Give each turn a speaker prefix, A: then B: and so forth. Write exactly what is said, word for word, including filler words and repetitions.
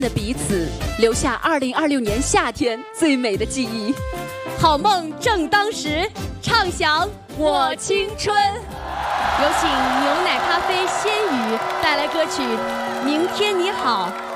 A: 的彼此，留下二零二六年夏天最美的记忆。
B: 好梦正当时，畅享我青春。有请牛奶咖啡仙语带来歌曲《明天你好》。